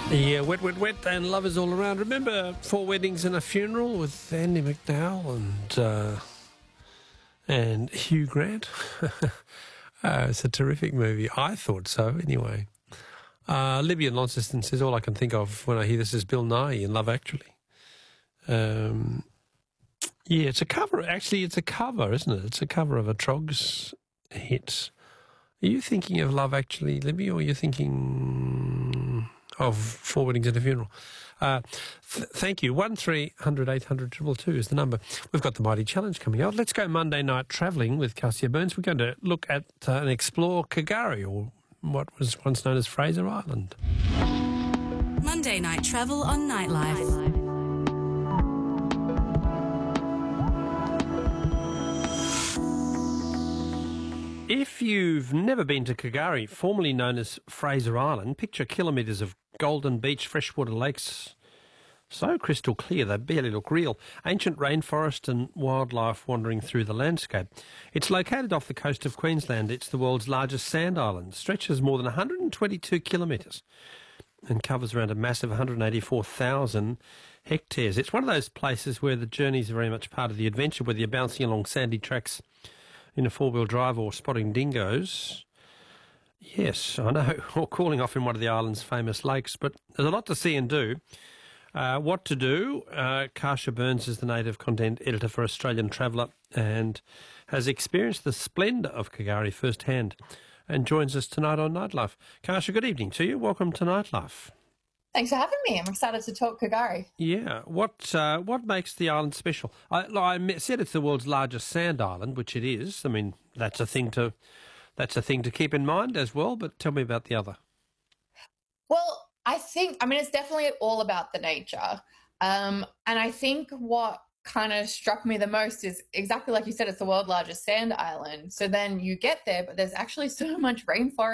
Yeah, wet, wet, wet, and love is all around. Remember Four Weddings and a Funeral with Andy McDowell and Hugh Grant? It's a terrific movie. I thought so, anyway. Libby in Launceston says, all I can think of when I hear this is Bill Nighy in Love Actually. Yeah, it's a cover. Actually, it's a cover, isn't it? It's a cover of a Trogs hit. Are you thinking of Love Actually, Libby, or are you thinking of Four Weddings and a Funeral? Thank you. 1300 800 222 is the number. We've got the Mighty Challenge coming out. Let's go Monday night travelling with Cassia Burns. We're going to look at and explore K'gari, or what was once known as Fraser Island. Monday night travel on Nightlife. If you've never been to K'gari, formerly known as Fraser Island, picture kilometres of golden beach, freshwater lakes, so crystal clear they barely look real, ancient rainforest and wildlife wandering through the landscape. It's located off the coast of Queensland. It's the world's largest sand island, stretches more than 122 kilometres and covers around a massive 184,000 hectares. It's one of those places where the journey's very much part of the adventure, whether you're bouncing along sandy tracks in a four-wheel drive or spotting dingoes. Yes, I know, or cooling off in one of the island's famous lakes, but there's a lot to see and do. What to do? Cassia Burns is the native content editor for Australian Traveller and has experienced the splendour of K'gari firsthand and joins us tonight on Nightlife. Cassia, good evening to you. Welcome to Nightlife. Thanks for having me. I'm excited to talk K'gari. Yeah. What makes the island special? I said it's the world's largest sand island, which it is. I mean, that's a thing to keep in mind as well. But tell me about the other. Well, it's definitely all about the nature. And I think what kind of struck me the most is exactly like you said, it's the world's largest sand island. So then you get there, but there's actually so much rainforest